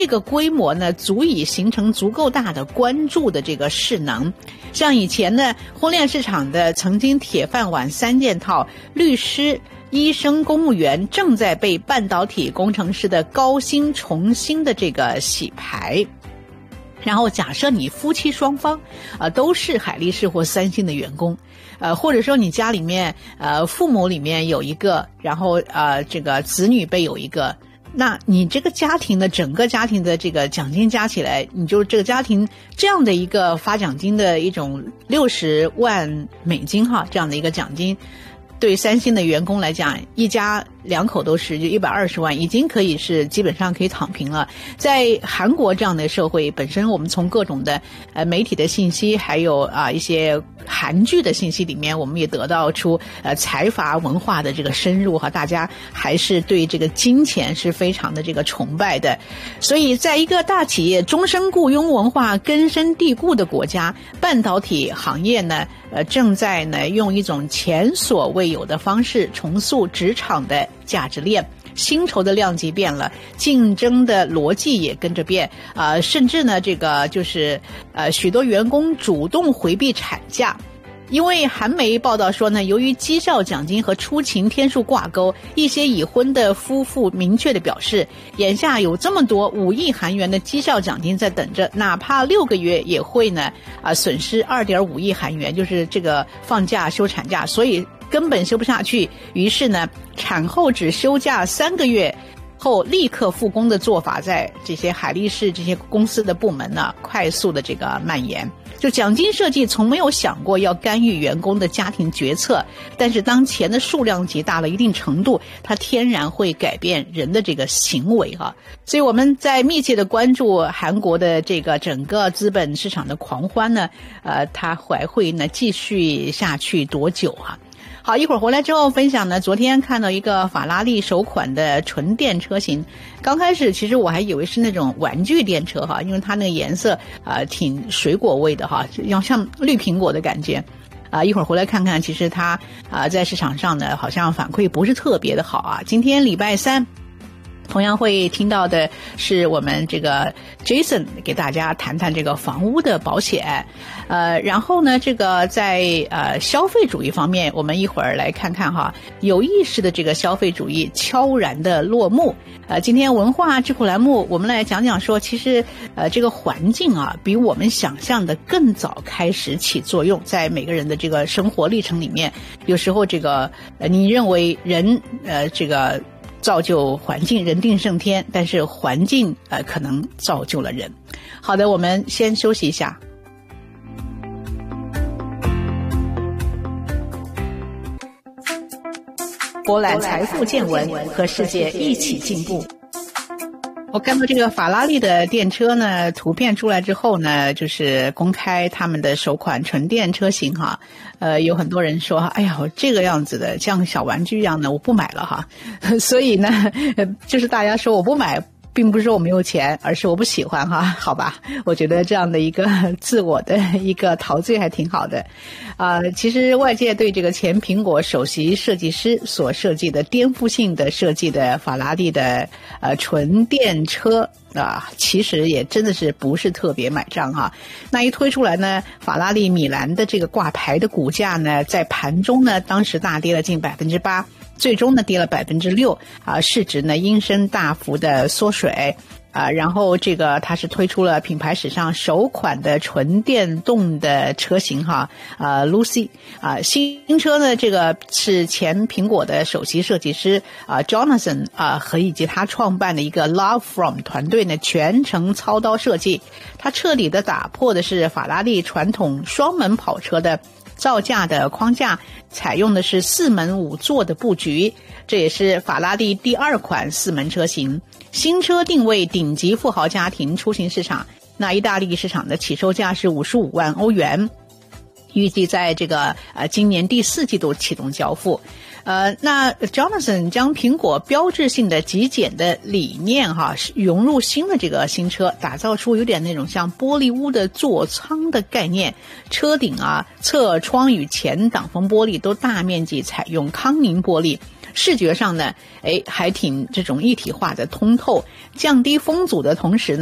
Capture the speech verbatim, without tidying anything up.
这个规模呢，足以形成足够大的关注的这个势能。像以前呢，婚恋市场的曾经铁饭碗三件套，律师、医生、公务员正在被半导体工程师的高薪重新的这个洗牌。然后假设你夫妻双方啊、呃、都是海力士或三星的员工，呃或者说你家里面呃父母里面有一个，然后呃这个子女辈有一个，那你这个家庭的整个家庭的这个奖金加起来，你就这个家庭这样的一个发奖金的一种六十万美金哈，这样的一个奖金，对三星的员工来讲，一家两口都是就一百二十万，已经可以是基本上可以躺平了。在韩国这样的社会，本身我们从各种的呃媒体的信息，还有啊一些韩剧的信息里面，我们也得到出呃财阀文化的这个深入哈，大家还是对这个金钱是非常的这个崇拜的。所以在一个大企业终身雇佣文化根深蒂固的国家，半导体行业呢呃正在呢用一种前所未有的方式重塑职场的价值链，薪酬的量级变了，竞争的逻辑也跟着变啊、呃，甚至呢，这个就是呃，许多员工主动回避产假。因为韩媒报道说呢，由于绩效奖金和出勤天数挂钩，一些已婚的夫妇明确地表示，眼下有这么多五亿韩元的绩效奖金在等着，哪怕六个月也会呢啊、呃、损失二点五亿韩元，就是这个放假休产假，所以根本休不下去。于是呢，产后只休假三个月后立刻复工的做法，在这些海力士这些公司的部门呢，快速的这个蔓延。就奖金设计从没有想过要干预员工的家庭决策，但是当钱的数量极大了一定程度，它天然会改变人的这个行为哈。所以我们在密切的关注韩国的这个整个资本市场的狂欢呢，呃，它还会呢继续下去多久哈？好，一会儿回来之后分享呢，昨天看到一个法拉利首款的纯电车型，刚开始其实我还以为是那种玩具电车哈，因为它那个颜色啊、呃、挺水果味的哈，要像绿苹果的感觉。啊、呃，一会儿回来看看，其实它啊、呃、在市场上呢好像反馈不是特别的好啊。今天礼拜三同样会听到的是我们这个 Jason 给大家谈谈这个房屋的保险，呃，然后呢，这个在呃消费主义方面，我们一会儿来看看哈，有意识的这个消费主义悄然的落幕。呃，今天文化智库栏目，我们来讲讲说，其实呃这个环境啊，比我们想象的更早开始起作用，在每个人的这个生活历程里面，有时候这个呃你认为人呃这个。造就环境，人定胜天，但是环境呃可能造就了人。好的，我们先休息一下。博览财富见闻，和世界一起进步。我看到这个法拉利的电车呢，图片出来之后呢，就是公开他们的首款纯电车型哈。呃，有很多人说，哎呀，我这个样子的像小玩具一样的，我不买了哈。所以呢，就是大家说我不买，并不是说我没有钱，而是我不喜欢哈。好吧，我觉得这样的一个自我的一个陶醉还挺好的。啊、呃，其实外界对这个前苹果首席设计师所设计的颠覆性的设计的法拉利的呃纯电车啊、呃，其实也真的是不是特别买账哈。那一推出来呢，法拉利米兰的这个挂牌的股价呢，在盘中呢，当时大跌了近百分之八。最终呢跌了百分之六啊，市值呢应声大幅的缩水啊，然后这个它是推出了品牌史上首款的纯电动的车型哈，啊 Lucy 啊，新车呢这个是前苹果的首席设计师啊 Jonathan 啊和以及他创办的一个 Love From 团队呢全程操刀设计，它彻底的打破的是法拉利传统双门跑车的造价的框架，采用的是四门五座的布局，这也是法拉利第二款四门车型。新车定位顶级富豪家庭出行市场，那意大利市场的起售价是五十五万欧元，预计在这个呃今年第四季度启动交付。呃，那 Jonathan 将苹果标志性的极简的理念哈融入新的这个新车，打造出有点那种像玻璃屋的座舱的概念，车顶啊、侧窗与前挡风玻璃都大面积采用康宁玻璃， 视觉上呢，哎，还挺这种一体化的通透，降低风阻的同时呢。